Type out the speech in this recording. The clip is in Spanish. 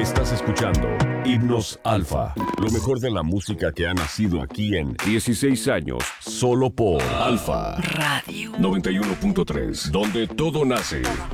Estás escuchando Himnos Alfa, lo mejor de la música que ha nacido aquí en 16 años, solo por Alfa Radio 91.3, donde todo nace.